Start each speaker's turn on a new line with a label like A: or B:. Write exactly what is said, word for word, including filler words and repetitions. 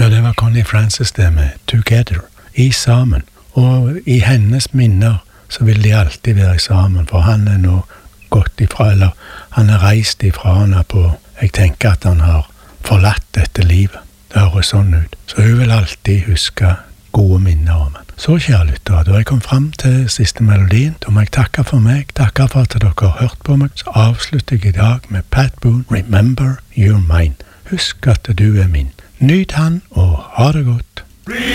A: Ja, det var Connie Francis det med Together, i sammen. Og i hennes minner så vil de alltid være sammen, for han er nå gått ifra, eller han er reist ifra henne på, jeg tenker at han har forlatt dette livet. Det høres sånn ut. Så hun vil alltid huske gode minner om han. Så kjære lyttere, da jeg kom frem til siste melodien, da må jeg takke for meg, takke for at dere har hørt på meg, så avslutter jeg i dag med Pat Boone, Remember You're Mine. Husk at du er min. Nyt han, og ha det godt.